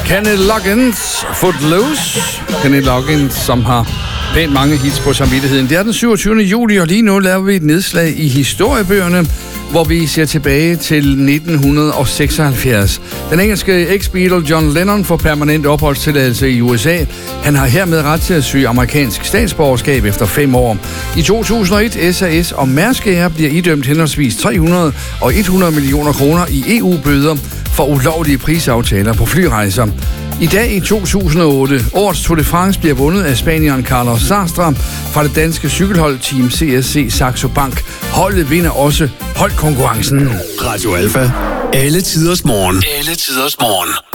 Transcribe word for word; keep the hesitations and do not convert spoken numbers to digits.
Kenny Loggins, Footloose. Kenny Loggins, som har pænt mange hits på samvittigheden. Det er den syvogtyvende juli, og lige nu laver vi et nedslag i historiebøgerne, hvor vi ser tilbage til nitten seksoghalvfjerds. Den engelske ex-Beatle John Lennon får permanent opholdstilladelse i U S A. Han har hermed ret til at søge amerikansk statsborgerskab efter fem år. I to tusind og et S A S og Mærsk Air bliver idømt henholdsvis tre hundrede og hundrede millioner kroner i E U-bøder for ulovlige prisaftaler på flyrejser. I dag i to tusind og otte, årets Tour de France bliver vundet af spanieren Carlos Sastre fra det danske cykelhold Team C S C Saxo Bank. Holdet vinder også holdkonkurrencen. Radio Alpha. Alle tiders morgen. Alle tiders morgen.